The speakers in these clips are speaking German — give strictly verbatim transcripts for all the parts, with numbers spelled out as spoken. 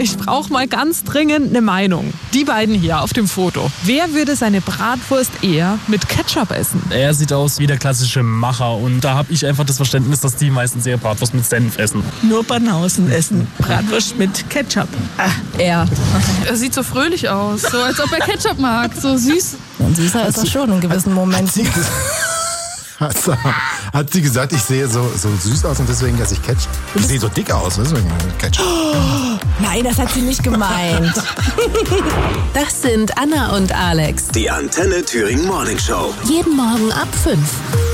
ich brauche mal ganz dringend eine Meinung. Die beiden hier auf dem Foto. Wer würde seine Bratwurst eher mit Ketchup essen? Er sieht aus wie der klassische Macher und da habe ich einfach das Verständnis, dass die meistens eher Bratwurst mit Senf essen. Nur Banausen essen Bratwurst mit Ketchup. Ah, er. Er sieht so fröhlich aus, so als ob er Ketchup mag, so süß. Und süßer ist er schon in gewissen Momenten. Hat sie, hat sie gesagt, ich sehe so, so süß aus und deswegen esse ich Ketchup? Ich sehe so dick aus, deswegen Ketchup. Oh, nein, das hat sie nicht gemeint. Das sind Anna und Alex. Die Antenne Thüringen Morning Show. Jeden Morgen ab fünf.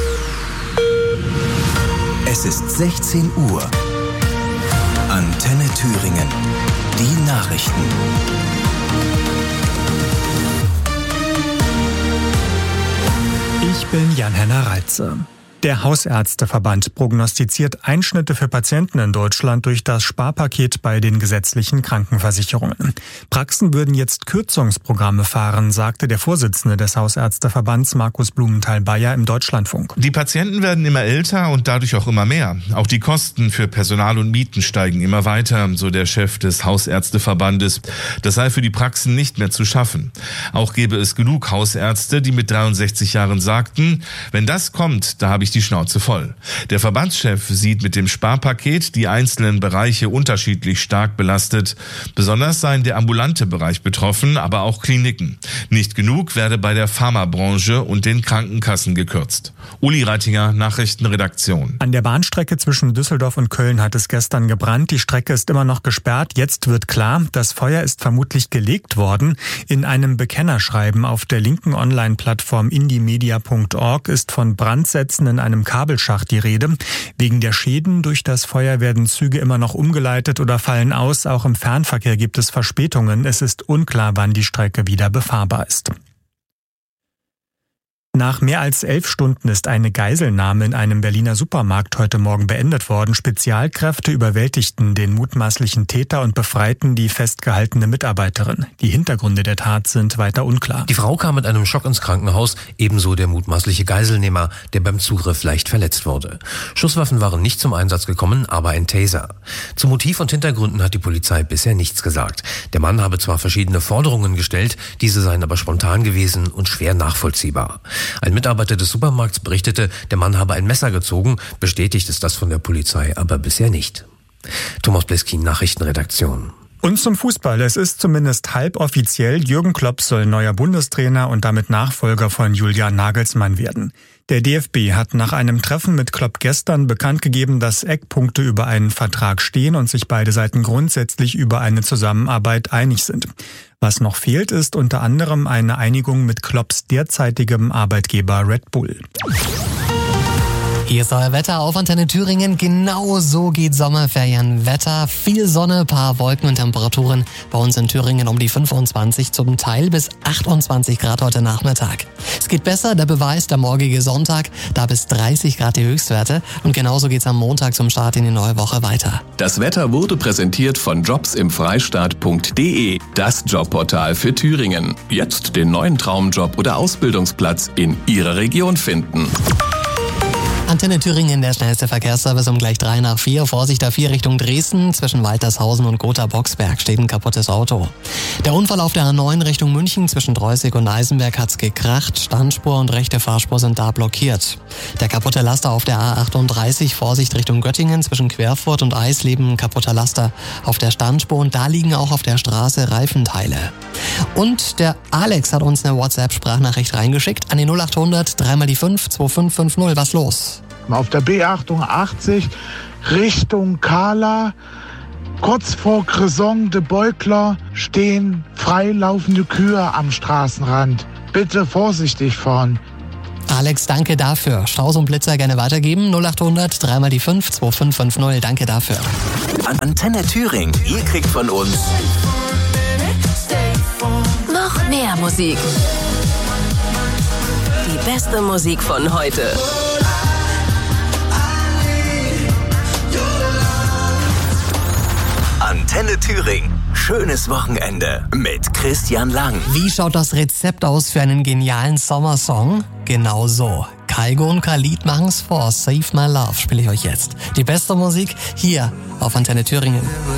Es ist sechzehn Uhr. Antenne Thüringen. Die Nachrichten. Ich bin Jan-Henner Reitze. Der Hausärzteverband prognostiziert Einschnitte für Patienten in Deutschland durch das Sparpaket bei den gesetzlichen Krankenversicherungen. Praxen würden jetzt Kürzungsprogramme fahren, sagte der Vorsitzende des Hausärzteverbands Markus Blumenthal-Bayer im Deutschlandfunk. Die Patienten werden immer älter und dadurch auch immer mehr. Auch die Kosten für Personal und Mieten steigen immer weiter, so der Chef des Hausärzteverbandes. Das sei für die Praxen nicht mehr zu schaffen. Auch gäbe es genug Hausärzte, die mit dreiundsechzig Jahren sagten, wenn das kommt, da habe ich die Schnauze voll. Der Verbandschef sieht mit dem Sparpaket die einzelnen Bereiche unterschiedlich stark belastet. Besonders seien der ambulante Bereich betroffen, aber auch Kliniken. Nicht genug werde bei der Pharmabranche und den Krankenkassen gekürzt. Uli Reitinger, Nachrichtenredaktion. An der Bahnstrecke zwischen Düsseldorf und Köln hat es gestern gebrannt. Die Strecke ist immer noch gesperrt. Jetzt wird klar, das Feuer ist vermutlich gelegt worden. In einem Bekennerschreiben auf der linken Online-Plattform indiemedia punkt org ist von Brandsätzen in einem Kabelschacht die Rede. Wegen der Schäden durch das Feuer werden Züge immer noch umgeleitet oder fallen aus. Auch im Fernverkehr gibt es Verspätungen. Es ist unklar, wann die Strecke wieder befahrbar ist. Nach mehr als elf Stunden ist eine Geiselnahme in einem Berliner Supermarkt heute Morgen beendet worden. Spezialkräfte überwältigten den mutmaßlichen Täter und befreiten die festgehaltene Mitarbeiterin. Die Hintergründe der Tat sind weiter unklar. Die Frau kam mit einem Schock ins Krankenhaus, ebenso der mutmaßliche Geiselnehmer, der beim Zugriff leicht verletzt wurde. Schusswaffen waren nicht zum Einsatz gekommen, aber ein Taser. Zu Motiv und Hintergründen hat die Polizei bisher nichts gesagt. Der Mann habe zwar verschiedene Forderungen gestellt, diese seien aber spontan gewesen und schwer nachvollziehbar. Ein Mitarbeiter des Supermarkts berichtete, der Mann habe ein Messer gezogen. Bestätigt ist das von der Polizei aber bisher nicht. Thomas Bleskin, Nachrichtenredaktion. Und zum Fußball. Es ist zumindest halboffiziell, Jürgen Klopp soll neuer Bundestrainer und damit Nachfolger von Julian Nagelsmann werden. Der D F B hat nach einem Treffen mit Klopp gestern bekannt gegeben, dass Eckpunkte über einen Vertrag stehen und sich beide Seiten grundsätzlich über eine Zusammenarbeit einig sind. Was noch fehlt, ist unter anderem eine Einigung mit Klopps derzeitigem Arbeitgeber Red Bull. Hier ist euer Wetter auf Antenne Thüringen. Genau so geht Sommerferienwetter. Viel Sonne, paar Wolken und Temperaturen. Bei uns in Thüringen um die fünfundzwanzig, zum Teil bis achtundzwanzig Grad heute Nachmittag. Es geht besser, der Beweis der morgige Sonntag. Da bis dreißig Grad die Höchstwerte. Und genauso geht's am Montag zum Start in die neue Woche weiter. Das Wetter wurde präsentiert von jobs im freistaat punkt de. Das Jobportal für Thüringen. Jetzt den neuen Traumjob oder Ausbildungsplatz in Ihrer Region finden. Antenne Thüringen, der schnellste Verkehrsservice um gleich drei nach vier. Vorsicht A vier Richtung Dresden. Zwischen Waltershausen und Gotha-Boxberg steht ein kaputtes Auto. Der Unfall auf der A neun Richtung München zwischen Dreußig und Eisenberg hat's gekracht. Standspur und rechte Fahrspur sind da blockiert. Der kaputte Laster auf der A achtunddreißig. Vorsicht Richtung Göttingen zwischen Querfurt und Eisleben. Ein kaputter Laster auf der Standspur und da liegen auch auf der Straße Reifenteile. Und der Alex hat uns eine WhatsApp-Sprachnachricht reingeschickt an die null achthundert drei mal die fünf zwei fünf fünf null. Was los? Auf der B achtundachtzig Richtung Kahla, kurz vor Cresson de Beukler, stehen freilaufende Kühe am Straßenrand. Bitte vorsichtig fahren. Alex, danke dafür. Staus und Blitzer gerne weitergeben. null achthundert drei mal die fünf zwei fünf fünf null. Danke dafür. Antenne Thüringen. Ihr kriegt von uns noch mehr Musik. Die beste Musik von heute. Antenne Thüringen. Schönes Wochenende mit Christian Lang. Wie schaut das Rezept aus für einen genialen Sommersong? Genau so. Kalgo und Khalid machen's vor. Save My Love spiele ich euch jetzt. Die beste Musik hier auf Antenne Thüringen.